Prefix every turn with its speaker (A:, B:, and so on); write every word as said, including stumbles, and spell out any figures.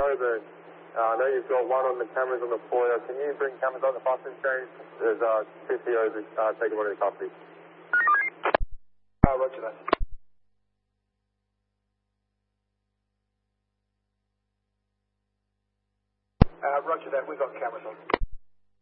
A: Coburn. Uh, I know you've got one on the cameras on the foyer. Can you bring cameras on the passing train? There's uh, two P Os uh, taking one of the copies.
B: Uh, roger that. Uh, roger that, we've got cameras on.